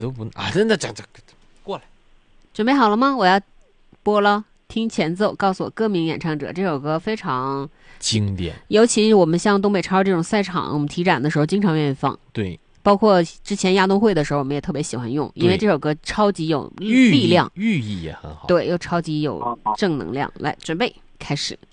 都不啊，真的这过来， 准备好了吗？我要播了，听前奏，告诉我歌名、演唱者。这首歌非常经典， 尤其我们像东北超这种赛场，我们体展的时候经常愿意放。 对， 包括之前亚运会的时候，我们也特别喜欢用，因为这首歌超级有力量， 寓意也很好。 对，又超级有正能量。来，准备开始。